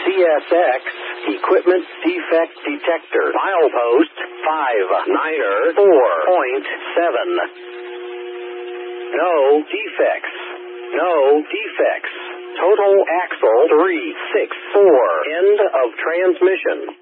CSX Equipment Defect Detector. Milepost 59er 4.7. No defects. No defects. Total axle 364. End of transmission.